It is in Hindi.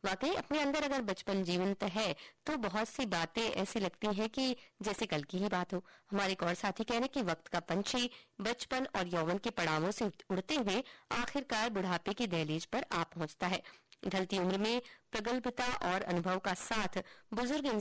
वाकई अपने अंदर अगर बचपन जीवंत है तो बहुत सी बातें ऐसी लगती हैं कि जैसे कल की ही बात हो। हमारे एक और साथी कह रहे कि वक्त का पंछी बचपन और यौवन के पड़ावों से उड़ते हुए आखिरकार बुढ़ापे की दहलीज पर आ पहुंचता है। ढलती उम्र में प्रगल्भता और अनुभव का साथ बुजुर्ग